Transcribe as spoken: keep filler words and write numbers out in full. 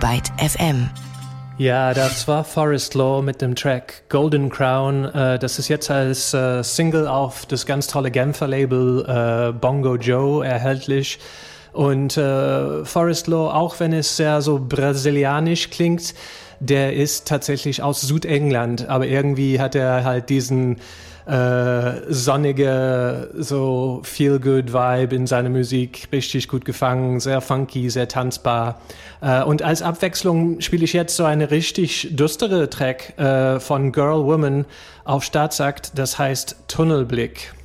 Byte F M. Ja, das war Forest Law mit dem Track Golden Crown. Äh, das ist jetzt als äh, Single auf das ganz tolle Genfer Label äh, Bongo Joe erhältlich. Und äh, Forest Law, auch wenn es sehr so brasilianisch klingt, der ist tatsächlich aus Südengland, aber irgendwie hat er halt diesen äh, sonnige, so Feel-Good-Vibe in seiner Musik richtig gut gefangen, sehr funky, sehr tanzbar. Äh, und als Abwechslung spiele ich jetzt so eine richtig düstere Track äh, von Girl Woman auf Staatsakt, das heißt Tunnelblick.